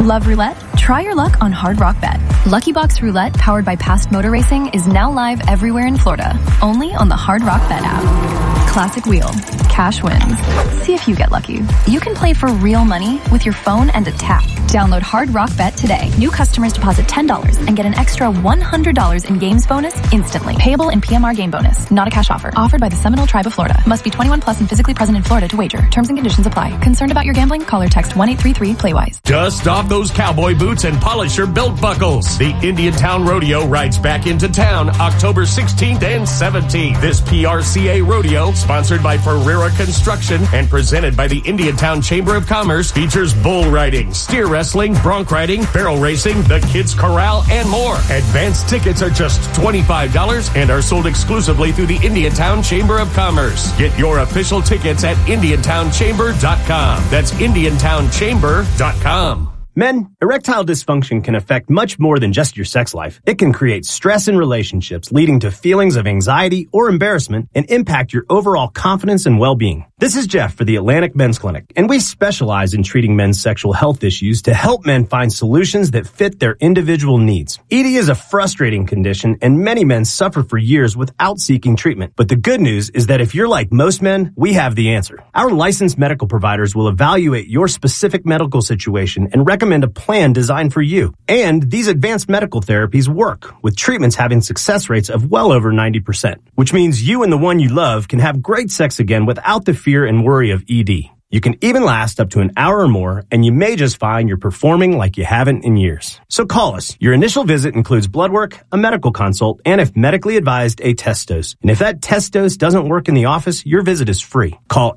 Love roulette? Try your luck on Hard Rock Bet. Lucky Box Roulette, powered by Past Motor Racing, is now live everywhere in Florida, only on the Hard Rock Bet app. Classic wheel. Cash wins. See if you get lucky. You can play for real money with your phone and a tap. Download Hard Rock Bet today. New customers deposit $10 and get an extra $100 in games bonus instantly. Payable in PMR game bonus. Not a cash offer. Offered by the Seminole Tribe of Florida. Must be 21 plus and physically present in Florida to wager. Terms and conditions apply. Concerned about your gambling? Call or text 1-833-PLAYWISE. Dust off those cowboy boots and polish your belt buckles. The Indiantown Rodeo rides back into town October 16th and 17th. This PRCA rodeo, sponsored by Ferreira Construction and presented by the Indiantown Chamber of Commerce, features bull riding, steer wrestling, bronc riding, barrel racing, the Kids Corral, and more. Advanced tickets are just $25 and are sold exclusively through the Indiantown Chamber of Commerce. Get your official tickets at IndiantownChamber.com. That's IndiantownChamber.com. Men, erectile dysfunction can affect much more than just your sex life. It can create stress in relationships, leading to feelings of anxiety or embarrassment, and impact your overall confidence and well-being. This is Jeff for the Atlantic Men's Clinic, and we specialize in treating men's sexual health issues to help men find solutions that fit their individual needs. ED is a frustrating condition, and many men suffer for years without seeking treatment. But the good news is that if you're like most men, we have the answer. Our licensed medical providers will evaluate your specific medical situation and recommend a plan designed for you. And these advanced medical therapies work, with treatments having success rates of well over 90%, which means you and the one you love can have great sex again without the fear and worry of ED. You can even last up to an hour or more, and you may just find you're performing like you haven't in years. So call us. Your initial visit includes blood work, a medical consult, and if medically advised, a test dose. And if that test dose doesn't work in the office, your visit is free. Call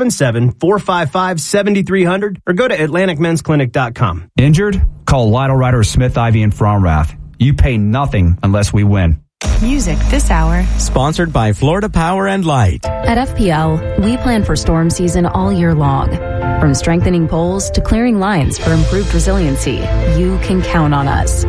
877-455-7300 or go to AtlanticMen'sClinic.com. Injured? Call Lytle Ryder Smith, Ivy, and Fromrath. You pay nothing unless we win. Music this hour. Sponsored by Florida Power and Light. At FPL, we plan for storm season all year long. From strengthening poles to clearing lines for improved resiliency, you can count on us.